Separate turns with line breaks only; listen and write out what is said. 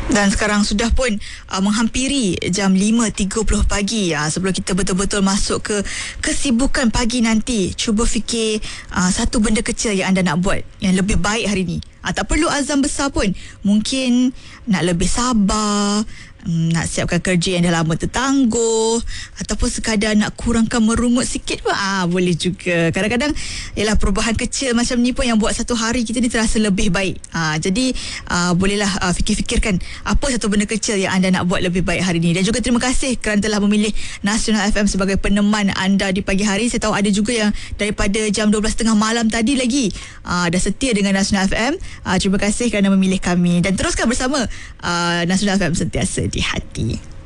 Dan sekarang sudah pun menghampiri jam 5.30 pagi. Sebelum kita betul-betul masuk ke kesibukan pagi nanti, cuba fikir satu benda kecil yang anda nak buat yang lebih baik hari ni. Tak perlu azam besar pun. Mungkin nak lebih sabar, nak siapkan kerja yang dah lama tertangguh, ataupun sekadar nak kurangkan merungut sikit pun boleh juga. Kadang-kadang ialah perubahan kecil macam ni pun yang buat satu hari kita ni terasa lebih baik. Jadi bolehlah fikir-fikirkan apa satu benda kecil yang anda nak buat lebih baik hari ni. Dan juga terima kasih kerana telah memilih Nasional FM sebagai peneman anda di pagi hari. Saya tahu ada juga yang daripada jam 12.30 malam tadi lagi dah setia dengan Nasional FM. Terima kasih kerana memilih kami dan teruskan bersama Nasional FM sentiasa di hati.